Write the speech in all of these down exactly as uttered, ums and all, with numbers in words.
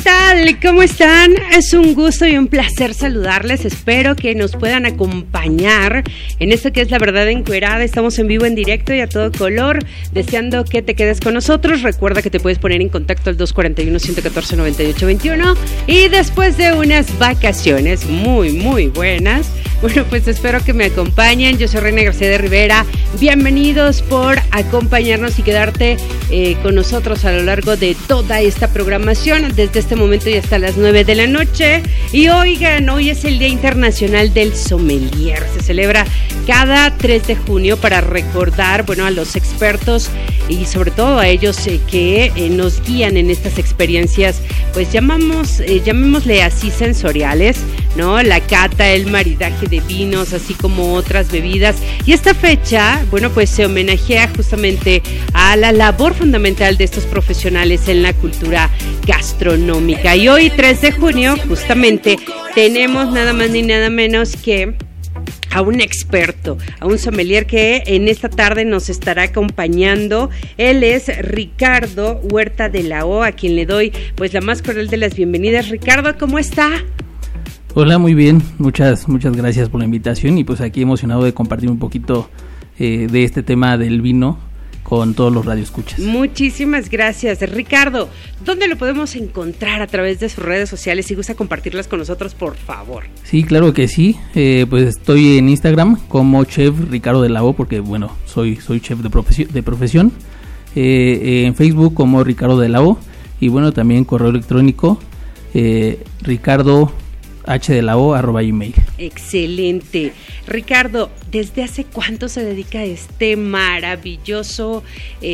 tal? ¿Cómo están? Es un gusto y un placer saludarles. Espero que nos puedan acompañar en esto que es La Verdad Encuerada. Estamos en vivo, en directo y a todo color, deseando que te quedes con nosotros. Recuerda que te puedes poner en contacto al dos cuatro uno, uno uno cuatro, nueve ocho dos uno. Y después de unas vacaciones muy, muy buenas, bueno, pues espero que me acompañen. Yo soy Reina García de Rivera. Bienvenidos por acompañarnos y quedarte eh, con nosotros a lo largo de toda esta programación, desde este momento y hasta las nueve de la noche. Y oigan, hoy es el Día Internacional del Sommelier. Se celebra cada tres de junio para recordar, bueno, a los expertos y sobre todo a ellos eh, que eh, nos guían en estas experiencias, pues llamamos, eh, llamémosle así, sensoriales, ¿no? La cata, el maridaje de vinos, así como otras bebidas. Y esta fecha, bueno, pues se homenajea justamente a la labor fundamental de estos profesionales en la cultura gastronómica. Y hoy, tres de junio, justamente tenemos nada más ni nada menos que a un experto, a un sommelier que en esta tarde nos estará acompañando. Él es Ricardo Huerta de la O, a quien le doy pues la más cordial de las bienvenidas. Ricardo, ¿cómo está? Hola, muy bien, muchas muchas gracias por la invitación y pues aquí emocionado de compartir un poquito eh, de este tema del vino con todos los radioescuchas. Muchísimas gracias, Ricardo. ¿Dónde lo podemos encontrar a través de sus redes sociales? Si gusta compartirlas con nosotros, por favor. Sí, claro que sí. Eh, pues estoy en Instagram como Chef Ricardo de la O, porque bueno, soy soy chef de profesión. De profesión. Eh, eh, en Facebook como Ricardo de la O y bueno, también correo electrónico eh, Ricardo H de la O arroba gmail. Excelente. Ricardo, ¿desde hace cuánto se dedica a este maravilloso,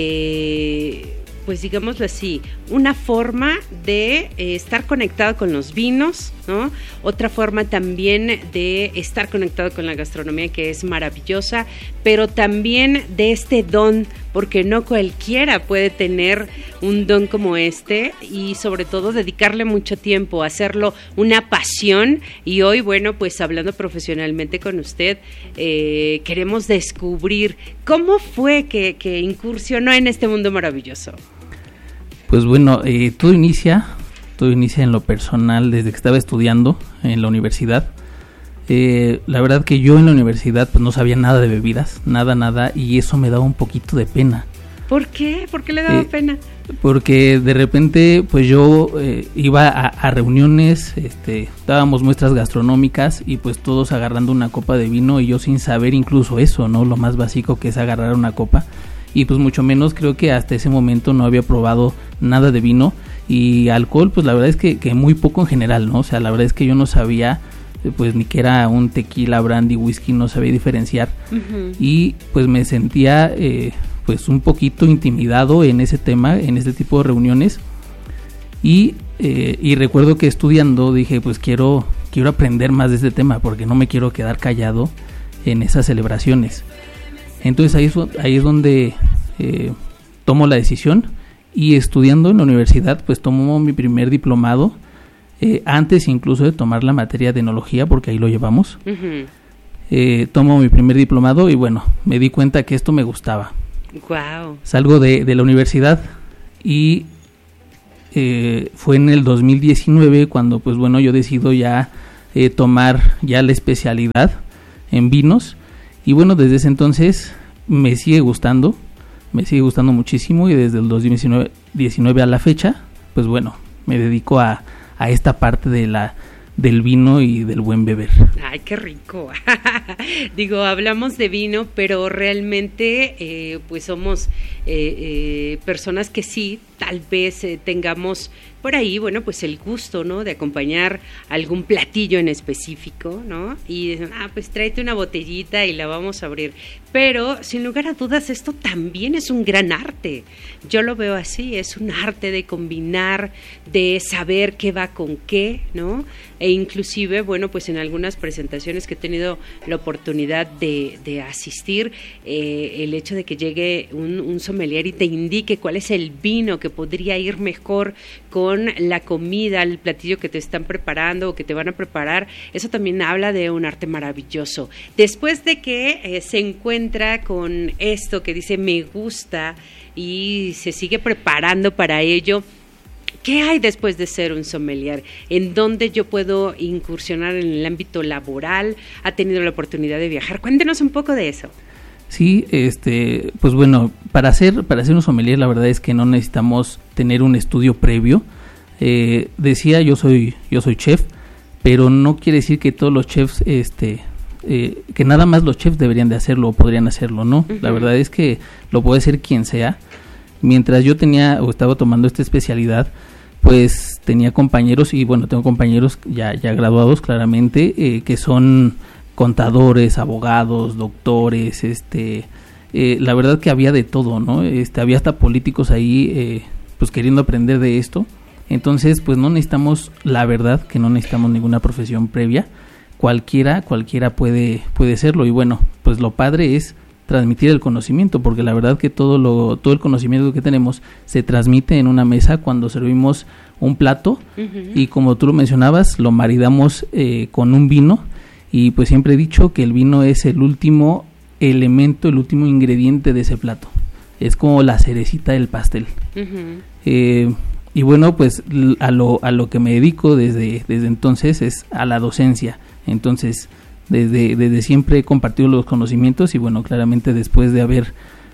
eh, pues digámoslo así, una forma de eh, estar conectado con los vinos, ¿no? Otra forma también de estar conectado con la gastronomía, que es maravillosa, pero también de este don, porque no cualquiera puede tener un don como este y sobre todo dedicarle mucho tiempo, hacerlo una pasión. Y hoy, bueno, pues hablando profesionalmente con usted, eh, queremos descubrir cómo fue que, que incursionó en este mundo maravilloso. Pues bueno, eh, todo inicia, todo inicia en lo personal desde que estaba estudiando en la universidad. Eh, la verdad que yo en la universidad pues no sabía nada de bebidas, nada, nada, y eso me daba un poquito de pena. ¿Por qué? ¿Por qué le daba eh, pena? Porque de repente pues yo eh, iba a, a reuniones, este, dábamos muestras gastronómicas y pues todos agarrando una copa de vino y yo sin saber incluso eso, ¿no? Lo más básico que es agarrar una copa. Y pues mucho menos creo que hasta ese momento no había probado nada de vino y alcohol, pues la verdad es que, que muy poco en general, ¿no? O sea, la verdad es que yo no sabía pues ni que era un tequila, brandy, whisky, no sabía diferenciar. Uh-huh. Y pues me sentía eh, pues un poquito intimidado en ese tema, en este tipo de reuniones. Y, eh, y recuerdo que estudiando dije pues quiero, quiero aprender más de este tema porque no me quiero quedar callado en esas celebraciones. Entonces ahí es, ahí es donde eh, tomo la decisión y estudiando en la universidad pues tomo mi primer diplomado eh, antes incluso de tomar la materia de enología porque ahí lo llevamos. Uh-huh. eh, tomo mi primer diplomado y bueno, me di cuenta que esto me gustaba. Wow. Salgo de, de la universidad y eh, fue en el dos mil diecinueve cuando pues bueno yo decido ya eh, tomar ya la especialidad en vinos. Y bueno, desde ese entonces me sigue gustando, me sigue gustando muchísimo y desde el dos mil diecinueve a la fecha, pues bueno, me dedico a, a esta parte de la del vino y del buen beber. Ay, qué rico. Digo, hablamos de vino, pero realmente eh, pues somos eh, eh, personas que sí, tal vez eh, tengamos por ahí, bueno, pues el gusto, ¿no? De acompañar algún platillo en específico, ¿no? Y dicen, ah, pues tráete una botellita y la vamos a abrir. Pero, sin lugar a dudas, esto también es un gran arte. Yo lo veo así, es un arte de combinar, de saber qué va con qué, ¿no? E inclusive, bueno, pues en algunas presentaciones que he tenido la oportunidad de, de asistir, eh, el hecho de que llegue un, un sommelier y te indique cuál es el vino que podría ir mejor con la comida, el platillo que te están preparando o que te van a preparar, eso también habla de un arte maravilloso. Después de que eh, se encuentra con esto que dice me gusta y se sigue preparando para ello, ¿Qué hay después de ser un sommelier? ¿En dónde yo puedo incursionar en el ámbito laboral? ¿Ha tenido la oportunidad de viajar? Cuéntenos un poco de eso. Sí, este, pues bueno, para ser, para ser un sommelier la verdad es que no necesitamos tener un estudio previo. Eh, decía, yo soy, yo soy chef, pero no quiere decir que todos los chefs, este, eh, que nada más los chefs deberían de hacerlo o podrían hacerlo, ¿no? Uh-huh. La verdad es que lo puede hacer quien sea. Mientras yo tenía o estaba tomando esta especialidad, pues tenía compañeros, y bueno, tengo compañeros ya, ya graduados claramente, eh, que son contadores, abogados, doctores, este, eh, la verdad que había de todo, ¿no? Este, había hasta políticos ahí, eh, pues queriendo aprender de esto. Entonces, pues no necesitamos, la verdad que no necesitamos ninguna profesión previa. Cualquiera, cualquiera puede, puede serlo. Y bueno, pues lo padre es transmitir el conocimiento, porque la verdad que todo lo, todo el conocimiento que tenemos se transmite en una mesa cuando servimos un plato. Uh-huh. Y como tú lo mencionabas, lo maridamos eh, con un vino. Y pues siempre he dicho que el vino es el último elemento, el último ingrediente de ese plato. Es como la cerecita del pastel. Uh-huh. Eh, y bueno, pues a lo a lo que me dedico desde desde entonces es a la docencia. Entonces, desde desde siempre he compartido los conocimientos y bueno, claramente después de haber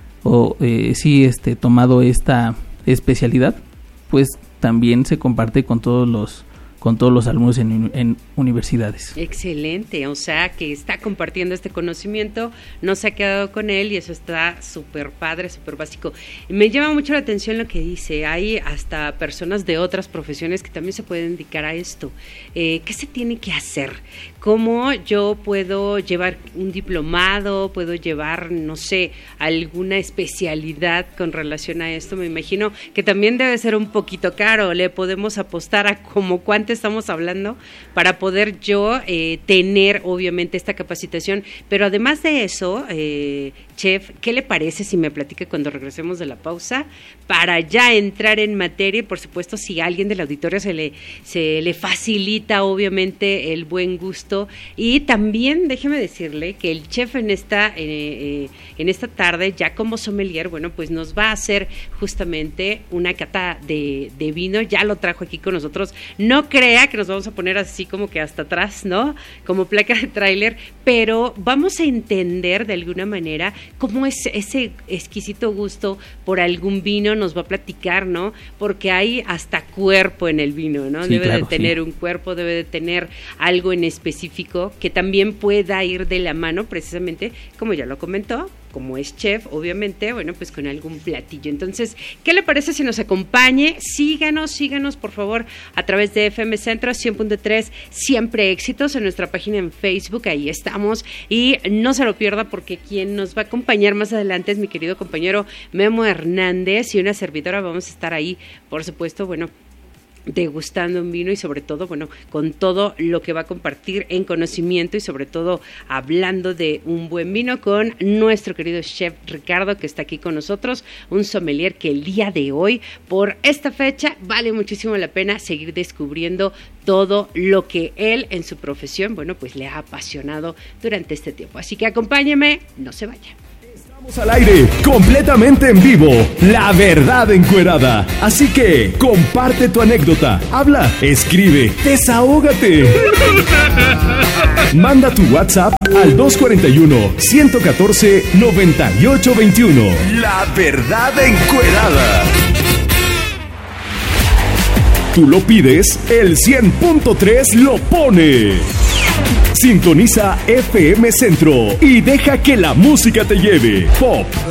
o eh, sí este tomado esta especialidad, pues también se comparte con todos los con todos los alumnos en, en universidades. Excelente, o sea que está compartiendo este conocimiento, no se ha quedado con él y eso está súper padre, súper básico. Me llama mucho la atención lo que dice, hay hasta personas de otras profesiones que también se pueden dedicar a esto. Eh, ¿Qué se tiene que hacer? ¿Cómo yo puedo llevar un diplomado, puedo llevar, no sé, alguna especialidad con relación a esto? Me imagino que también debe ser un poquito caro, le podemos apostar a como cuánto estamos hablando para poder yo eh, tener obviamente esta capacitación, pero además de eso, eh, chef, ¿qué le parece si me platica cuando regresemos de la pausa para ya entrar en materia? Y por supuesto, si a alguien del auditorio se le, se le facilita obviamente el buen gusto, y también déjeme decirle que el chef en esta, eh, eh, en esta tarde, ya como sommelier, bueno, pues nos va a hacer justamente una cata de, de vino, ya lo trajo aquí con nosotros, no crea que nos vamos a poner así como que hasta atrás, ¿no? Como placa de tráiler, pero vamos a entender de alguna manera cómo es ese exquisito gusto por algún vino, nos va a platicar, ¿no? Porque hay hasta cuerpo en el vino, ¿no? Sí, debe claro, de tener sí. un cuerpo, debe de tener algo en específico que también pueda ir de la mano, precisamente, como ya lo comentó, como es chef, obviamente, bueno, pues con algún platillo. Entonces, ¿qué le parece si nos acompañe? Síganos, síganos, por favor, a través de F M Centro cien punto tres, Siempre Éxitos, en nuestra página en Facebook, ahí estamos, y no se lo pierda porque quien nos va a acompañar más adelante es mi querido compañero Memo Hernández y una servidora. Vamos a estar ahí, por supuesto, bueno, degustando un vino y sobre todo, bueno, con todo lo que va a compartir en conocimiento y sobre todo hablando de un buen vino con nuestro querido chef Ricardo, que está aquí con nosotros, un sommelier que el día de hoy, por esta fecha, vale muchísimo la pena seguir descubriendo todo lo que él en su profesión, bueno, pues le ha apasionado durante este tiempo. Así que acompáñeme, no se vaya. Estamos al aire, completamente en vivo, La Verdad Encuerada. Así que, comparte tu anécdota, habla, escribe, desahógate. Manda tu WhatsApp al dos cuatro uno, uno uno cuatro, nueve ocho dos uno. La Verdad Encuerada. Tú lo pides, el cien punto tres lo pone. Sintoniza F M Centro y deja que la música te lleve. Pop,